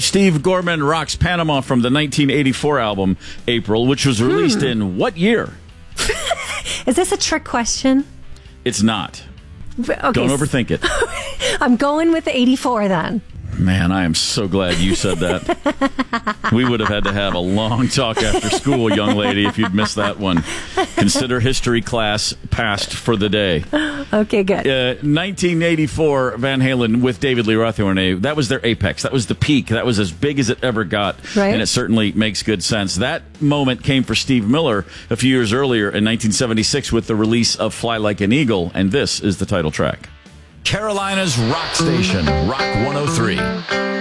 Steve Gorman rocks Panama from the 1984 album April, which was released in what year? Is this a trick question? It's not. Okay. Don't overthink it. I'm going with the 84 then. Man, I am so glad you said that. We would have had to have a long talk after school, young lady, if you'd missed that one. Consider history class passed for the day. Okay, good. 1984, Van Halen with David Lee Roth, that was their apex. That was the peak. That was as big as it ever got. Right. And it certainly makes good sense. That moment came for Steve Miller a few years earlier in 1976 with the release of Fly Like an Eagle, and this is the title track. Carolina's rock station, Rock 103.